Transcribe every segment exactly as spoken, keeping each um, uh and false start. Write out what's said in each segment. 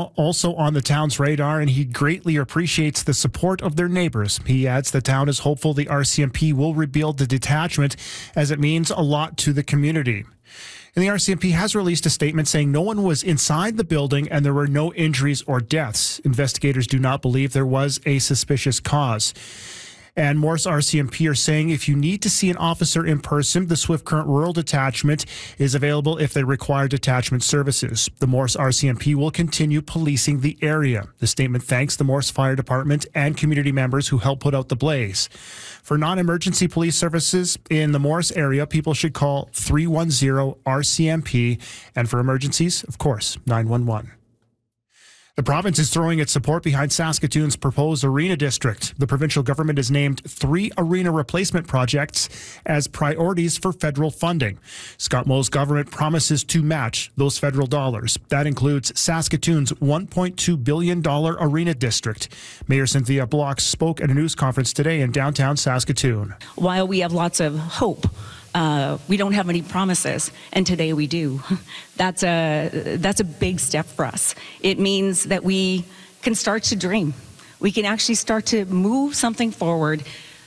now also on the town's radar, and he greatly appreciates the support of their neighbors. He adds the town is hopeful the R C M P will rebuild the detachment as it means a lot to the community. And the R C M P has released a statement saying no one was inside the building and there were no injuries or deaths. Investigators do not believe there was a suspicious cause. And Morris R C M P are saying if you need to see an officer in person, the Swift Current Rural Detachment is available if they require detachment services. The Morris R C M P will continue policing the area. The statement thanks the Morris Fire Department and community members who helped put out the blaze. For non-emergency police services in the Morris area, people should call three one zero R C M P. And for emergencies, of course, nine one one. The province is throwing its support behind Saskatoon's proposed arena district. The provincial government has named three arena replacement projects as priorities for federal funding. Scott Moe's government promises to match those federal dollars. That includes Saskatoon's one point two billion dollars arena district. Mayor Cynthia Block spoke at a news conference today in downtown Saskatoon. While we have lots of hope, Uh, we don't have any promises, and today we do. That's a, that's a big step for us. It means that we can start to dream. We can actually start to move something forward,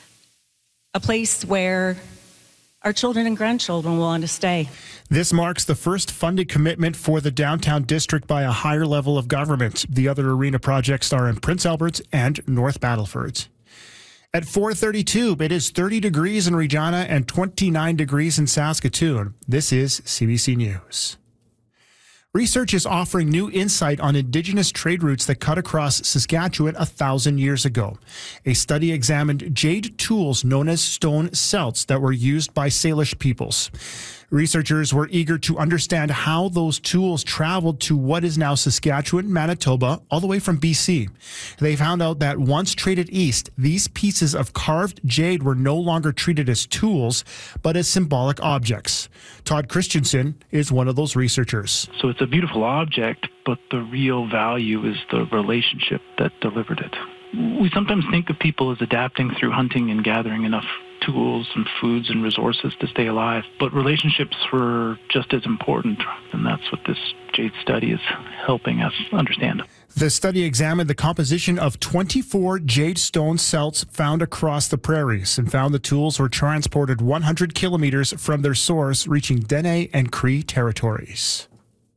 a place where our children and grandchildren will want to stay. This marks the first funded commitment for the downtown district by a higher level of government. The other arena projects are in Prince Albert and North Battleford. At four thirty-two, it is thirty degrees in Regina and twenty-nine degrees in Saskatoon. This is C B C News. Research is offering new insight on Indigenous trade routes that cut across Saskatchewan a thousand years ago. A study examined jade tools known as stone celts that were used by Salish peoples. Researchers were eager to understand how those tools traveled to what is now Saskatchewan, Manitoba, all the way from B C. They found out that once traded east, these pieces of carved jade were no longer treated as tools, but as symbolic objects. Todd Christensen is one of those researchers. So it's a beautiful object, but the real value is the relationship that delivered it. We sometimes think of people as adapting through hunting and gathering enough tools and foods and resources to stay alive, but relationships were just as important, and that's what this jade study is helping us understand. The study examined the composition of twenty-four jade stone celts found across the prairies and found the tools were transported one hundred kilometers from their source, reaching Dene and Cree territories.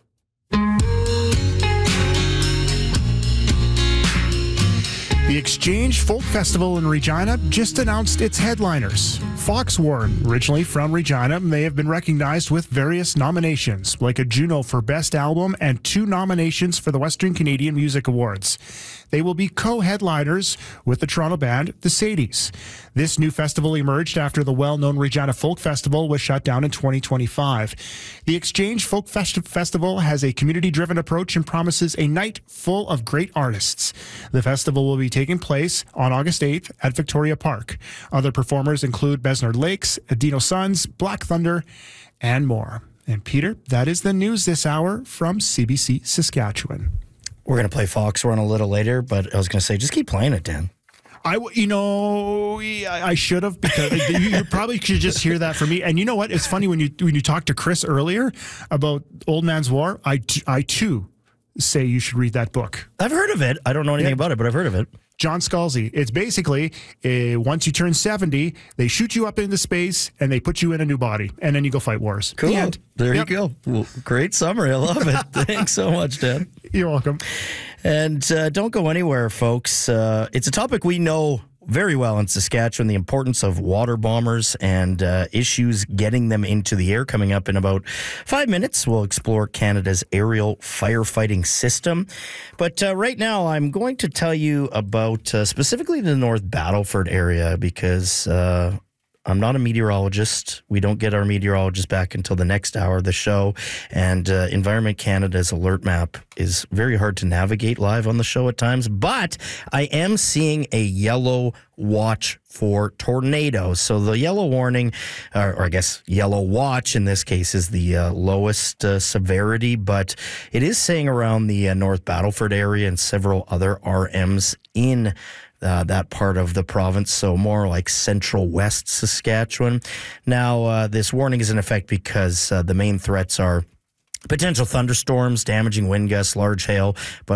The Exchange Folk Festival in Regina just announced its headliners. Foxwarn, originally from Regina, they have been recognized with various nominations, like a Juno for Best Album and two nominations for the Western Canadian Music Awards. They will be co-headliners with the Toronto band, the Sadies. This new festival emerged after the well-known Regina Folk Festival was shut down in twenty twenty-five. The Exchange Folk Fest- Festival has a community-driven approach and promises a night full of great artists. The festival will be taking place on August eighth at Victoria Park. Other performers include Besnard Lakes, Adino Sons, Black Thunder, and more. And Peter, that is the news this hour from C B C Saskatchewan. We're going to play Foxwarn a little later, but I was going to say, just keep playing it, Dan. I, you know, I should have, because you, you probably should just hear that from me. And you know what? It's funny when you when you talked to Chris earlier about Old Man's War. I, I too say you should read that book. I've heard of it. I don't know anything yeah. about it, but I've heard of it. John Scalzi. It's basically uh, once you turn seventy, they shoot you up into space and they put you in a new body, and then you go fight wars. Cool. The there yep. you go. Well, great summary. I love it. Thanks so much, Dan. You're welcome. And uh, don't go anywhere, folks. Uh, it's a topic we know very well in Saskatchewan, the importance of water bombers and uh, issues getting them into the air. Coming up in about five minutes, we'll explore Canada's aerial firefighting system. But uh, right now, I'm going to tell you about uh, specifically the North Battleford area, because uh, I'm not a meteorologist. We don't get our meteorologist back until the next hour of the show. And uh, Environment Canada's alert map is very hard to navigate live on the show at times. But I am seeing a yellow watch for tornadoes. So the yellow warning, or, or I guess yellow watch in this case, is the uh, lowest uh, severity. But it is saying around the uh, North Battleford area and several other R Ms in Uh, that part of the province, so more like central west Saskatchewan. Now, uh, this warning is in effect because uh, the main threats are potential thunderstorms, damaging wind gusts, large hail, but